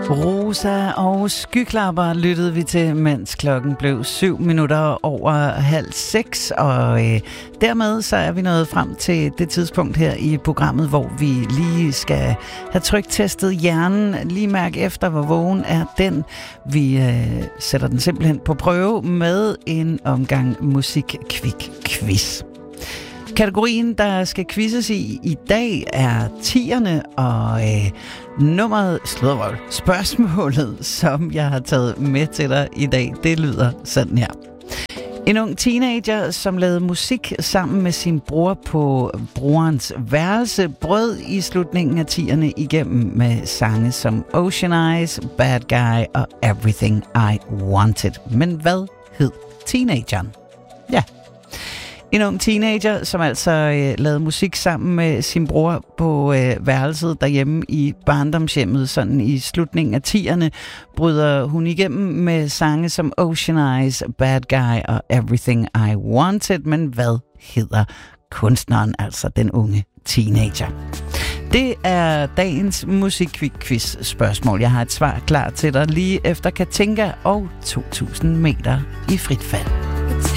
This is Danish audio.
Rosa og Skyklapper lyttede vi til, mens klokken blev 6:07, og dermed så er vi nået frem til det tidspunkt her i programmet, hvor vi lige skal have tryktestet hjernen, lige mærke efter, hvor vågen er den. Vi sætter den simpelthen på prøve med en omgang musik-kvik-quiz. Kategorien, der skal quizzes i dag, er 10'erne, og spørgsmålet, som jeg har taget med til dig i dag, det lyder sådan her. En ung teenager, som lavede musik sammen med sin bror på brorens værelse, brød i slutningen af 10'erne igennem med sange som Ocean Eyes, Bad Guy og Everything I Wanted. Men hvad hed teenageren? Ja. En ung teenager, som altså lavede musik sammen med sin bror på værelset derhjemme i barndomshjemmet, sådan i slutningen af 10'erne, bryder hun igennem med sange som Ocean Eyes, Bad Guy og Everything I Wanted. Men hvad hedder kunstneren, altså den unge teenager? Det er dagens musik-quiz spørgsmål. Jeg har et svar klar til dig lige efter Katinka og 2000 meter i frit fald.